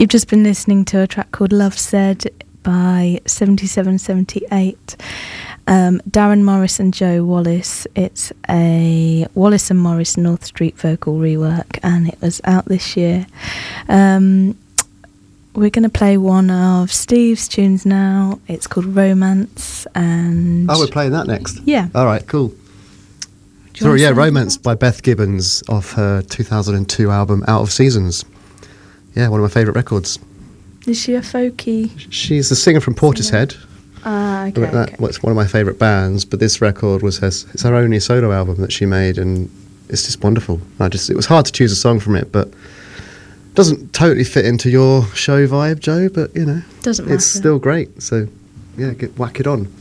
You've just been listening to a track called Love Said by 7778. Darren Morris and Joe Wallace. It's a Wallace and Morris North Street vocal rework, and it was out this year. We're going to play one of Steve's tunes now. It's called Romance, and... Oh, we're playing that next? Yeah. All right, cool. Sorry, yeah, Romance by Beth Gibbons off her 2002 album Out of Seasons. Yeah, one of my favourite records. Is she a folky? She's the singer from Portishead. Ah, okay. It's one of my favourite bands, but this record was it's her only solo album that she made, and it's just wonderful. It was hard to choose a song from it, but it doesn't totally fit into your show vibe, Joe, but, you know, Doesn't matter. It's still great, so, yeah, whack it on.